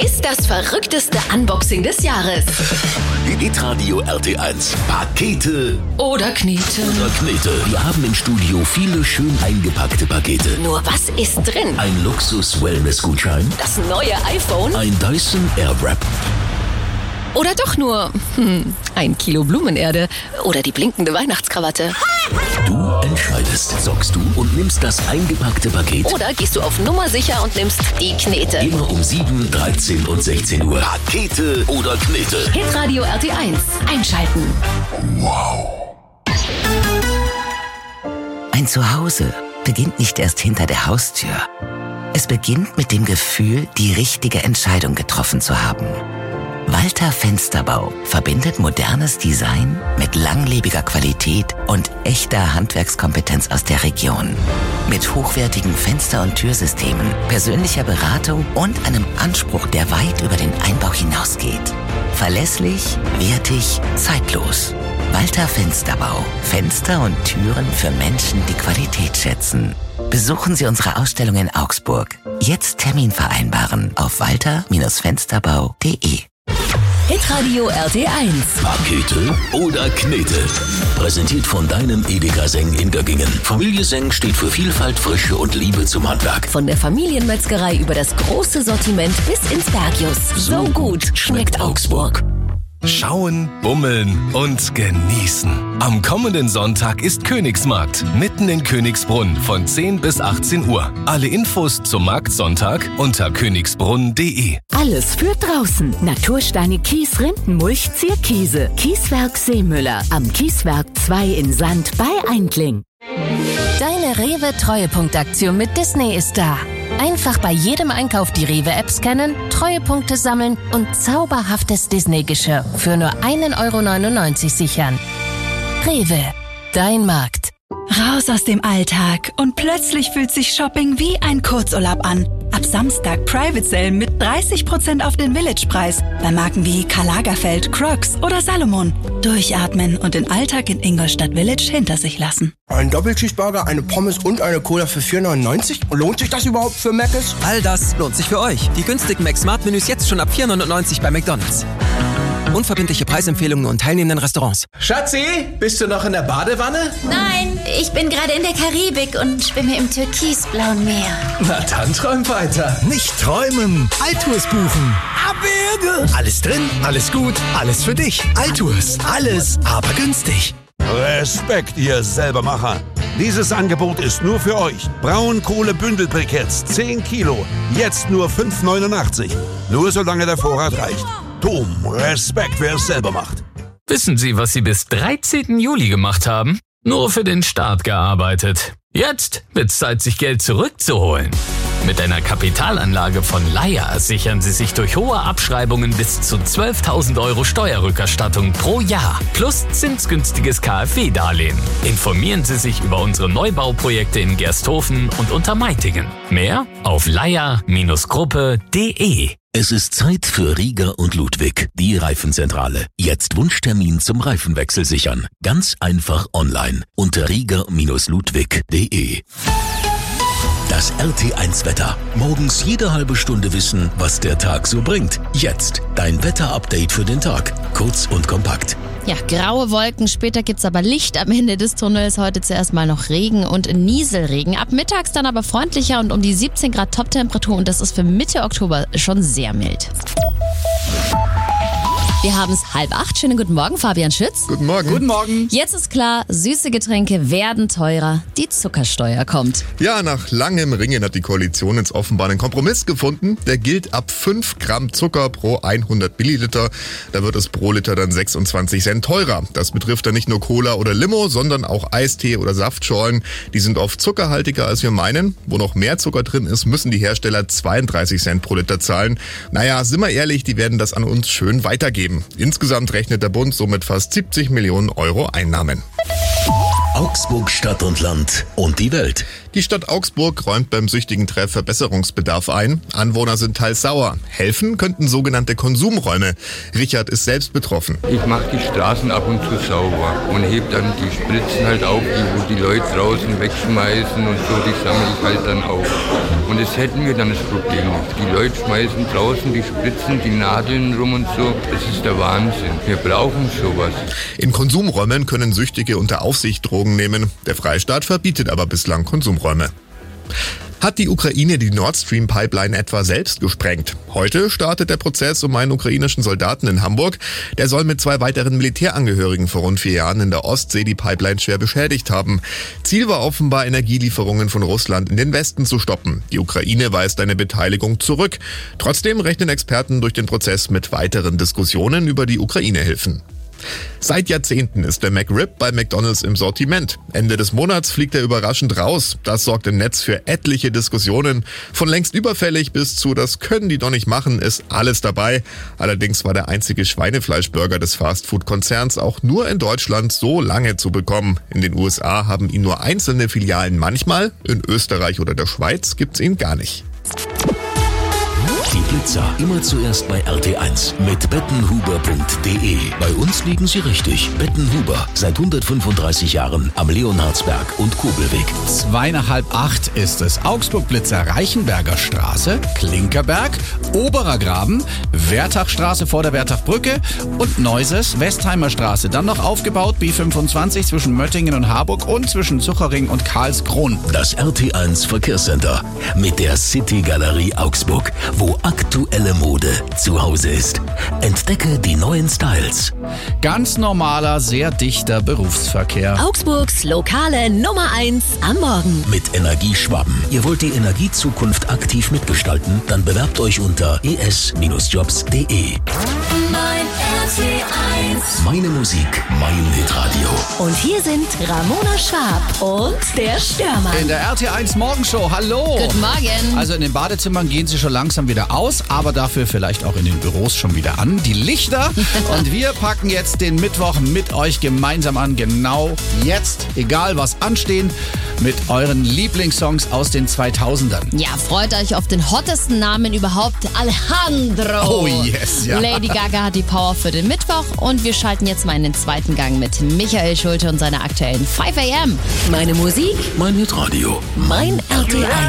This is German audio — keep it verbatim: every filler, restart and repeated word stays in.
ist das verrückteste Unboxing des Jahres. Hitradio R T eins. Pakete Oder Knete. oder Knete. Wir haben im Studio viele schön eingepackte Pakete. Nur was ist drin? Ein Luxus-Wellness-Gutschein. Das neue iPhone? Ein Dyson Airwrap. Oder doch nur hm, ein Kilo Blumenerde oder die blinkende Weihnachtskrawatte? Du entscheidest. Zockst du und nimmst das eingepackte Paket. Oder gehst du auf Nummer sicher und nimmst die Knete? Immer um sieben, dreizehn und sechzehn Uhr. Pakete oder Knete. Hitradio R T eins. Einschalten. Ein Zuhause beginnt nicht erst hinter der Haustür. Es beginnt mit dem Gefühl, die richtige Entscheidung getroffen zu haben. Walter Fensterbau verbindet modernes Design mit langlebiger Qualität und echter Handwerkskompetenz aus der Region. Mit hochwertigen Fenster- und Türsystemen, persönlicher Beratung und einem Anspruch, der weit über den Einbau hinausgeht. Verlässlich, wertig, zeitlos. Walter Fensterbau. Fenster und Türen für Menschen, die Qualität schätzen. Besuchen Sie unsere Ausstellung in Augsburg. Jetzt Termin vereinbaren auf walter Fensterbau punkt de. Hitradio R T eins. Pakete oder Knete. Präsentiert von deinem Edeka Seng in Göggingen. Familie Seng steht für Vielfalt, Frische und Liebe zum Handwerk. Von der Familienmetzgerei über das große Sortiment bis ins Bergius. So gut schmeckt Augsburg. Schauen, bummeln und genießen. Am kommenden Sonntag ist Königsmarkt, mitten in Königsbrunn von zehn bis achtzehn Uhr. Alle Infos zum Marktsonntag unter königsbrunn punkt de. Alles für draußen. Natursteine, Kies, Rindenmulch, Zierkiese. Kieswerk Seemüller. Am Kieswerk zwei in Sand bei Eindling. Deine Rewe-Treuepunktaktion mit Disney ist da. Einfach bei jedem Einkauf die Rewe-App scannen, Treuepunkte sammeln und zauberhaftes Disney-Geschirr für nur ein Euro neunundneunzig sichern. Rewe, dein Markt. Raus aus dem Alltag und plötzlich fühlt sich Shopping wie ein Kurzurlaub an. Ab Samstag Private Sale mit dreißig Prozent auf den Village-Preis bei Marken wie Karl Lagerfeld, Crocs oder Salomon. Durchatmen und den Alltag in Ingolstadt Village hinter sich lassen. Ein Doppelcheeseburger, eine Pommes und eine Cola für vier neunundneunzig? Lohnt sich das überhaupt für Mc's? All das lohnt sich für euch. Die günstigen Mac-Smart-Menüs jetzt schon ab vier neunundneunzig bei McDonald's. Unverbindliche Preisempfehlungen nur in teilnehmenden Restaurants. Schatzi, bist du noch in der Badewanne? Nein, ich bin gerade in der Karibik und schwimme im türkisblauen Meer. Na dann träum weiter. Nicht träumen, Altours buchen. Abwürge. Alles drin, alles gut, alles für dich. Altours, alles, aber günstig. Respekt, ihr Selbermacher. Dieses Angebot ist nur für euch. Braunkohle-Bündelbriketts, zehn Kilo. Jetzt nur fünf neunundachtzig. Nur solange der Vorrat reicht. Dom, Respekt, wer es selber macht. Wissen Sie, was Sie bis dreizehnten Juli gemacht haben? Nur für den Staat gearbeitet. Jetzt wird's Zeit, sich Geld zurückzuholen. Mit einer Kapitalanlage von Laya sichern Sie sich durch hohe Abschreibungen bis zu zwölftausend Euro Steuerrückerstattung pro Jahr. Plus zinsgünstiges K f W-Darlehen. Informieren Sie sich über unsere Neubauprojekte in Gersthofen und Untermeitingen. Mehr auf laya Gruppe punkt de. Es ist Zeit für Rieger und Ludwig, die Reifenzentrale. Jetzt Wunschtermin zum Reifenwechsel sichern. Ganz einfach online unter rieger Ludwig punkt de. Das R T eins Wetter. Morgens jede halbe Stunde wissen, was der Tag so bringt. Jetzt dein Wetterupdate für den Tag. Kurz und kompakt. Ja, graue Wolken, später gibt's aber Licht am Ende des Tunnels. Heute zuerst mal noch Regen und Nieselregen. Ab mittags dann aber freundlicher und um die siebzehn Grad Toptemperatur und das ist für Mitte Oktober schon sehr mild. Wir haben es halb acht. Schönen guten Morgen, Fabian Schütz. Guten Morgen. Guten Morgen. Jetzt ist klar, süße Getränke werden teurer. Die Zuckersteuer kommt. Ja, nach langem Ringen hat die Koalition jetzt offenbar einen Kompromiss gefunden. Der gilt ab fünf Gramm Zucker pro hundert Milliliter. Da wird es pro Liter dann sechsundzwanzig Cent teurer. Das betrifft dann nicht nur Cola oder Limo, sondern auch Eistee oder Saftschorlen. Die sind oft zuckerhaltiger, als wir meinen. Wo noch mehr Zucker drin ist, müssen die Hersteller zweiunddreißig Cent pro Liter zahlen. Naja, sind wir ehrlich, die werden das an uns schön weitergeben. Insgesamt rechnet der Bund somit fast siebzig Millionen Euro Einnahmen. Augsburg Stadt und Land und die Welt. Die Stadt Augsburg räumt beim süchtigen Treff Verbesserungsbedarf ein. Anwohner sind teils sauer. Helfen könnten sogenannte Konsumräume. Richard ist selbst betroffen. Ich mache die Straßen ab und zu sauber und heb dann die Spritzen halt auf, die wo die Leute draußen wegschmeißen und so, die sammle ich halt dann auf. Und das hätten wir dann das Problem nicht. Die Leute schmeißen draußen die Spritzen, die Nadeln rum und so. Das ist der Wahnsinn. Wir brauchen sowas. In Konsumräumen können Süchtige unter Aufsicht Drogen nehmen. Der Freistaat verbietet aber bislang Konsumräume. Hat die Ukraine die Nord Stream Pipeline etwa selbst gesprengt? Heute startet der Prozess um einen ukrainischen Soldaten in Hamburg. Der soll mit zwei weiteren Militärangehörigen vor rund vier Jahren in der Ostsee die Pipeline schwer beschädigt haben. Ziel war offenbar, Energielieferungen von Russland in den Westen zu stoppen. Die Ukraine weist eine Beteiligung zurück. Trotzdem rechnen Experten durch den Prozess mit weiteren Diskussionen über die Ukraine-Hilfen. Seit Jahrzehnten ist der McRib bei McDonald's im Sortiment. Ende des Monats fliegt er überraschend raus. Das sorgt im Netz für etliche Diskussionen. Von längst überfällig bis zu das können die doch nicht machen, ist alles dabei. Allerdings war der einzige Schweinefleischburger des Fastfood-Konzerns auch nur in Deutschland so lange zu bekommen. In den U S A haben ihn nur einzelne Filialen manchmal. In Österreich oder der Schweiz gibt's ihn gar nicht. Die Blitzer immer zuerst bei R T eins mit bettenhuber punkt de. Bei uns liegen Sie richtig. Bettenhuber, seit hundertfünfunddreißig Jahren am Leonhardsberg und Kobelweg. Zweieinhalb acht ist es. Augsburg Blitzer, Reichenberger Straße, Klinkerberg, Oberer Graben, Wertachstraße vor der Wertachbrücke und Neuses, Westheimer Straße. Dann noch aufgebaut B fünfundzwanzig zwischen Möttingen und Harburg und zwischen Zuchering und Karlskron. Das R T eins Verkehrscenter mit der City Galerie Augsburg, wo aktuelle Mode zu Hause ist. Entdecke die neuen Styles. Ganz normaler, sehr dichter Berufsverkehr. Augsburgs lokale Nummer eins am Morgen. Mit Energieschwaben. Ihr wollt die Energiezukunft aktiv mitgestalten? Dann bewerbt euch unter e s jobs punkt de. Mein R T eins. Meine Musik, mein Hitradio. Und hier sind Ramona Schwab und der Störmann. In der R T eins Morgenshow. Hallo. Guten Morgen. Also in den Badezimmern gehen sie schon langsam wieder aus, aber dafür vielleicht auch in den Büros schon wieder an. Die Lichter. Und wir packen jetzt den Mittwoch mit euch gemeinsam an. Genau jetzt, egal was anstehen, mit euren Lieblingssongs aus den zweitausendern. Ja, freut euch auf den hottesten Namen überhaupt, Alejandro. Oh yes, ja. Lady Gaga hat die Power für den Mittwoch und wir schalten jetzt mal in den zweiten Gang mit Michael Schulte und seiner aktuellen five a m. Meine Musik, mein Hitradio, mein R T eins.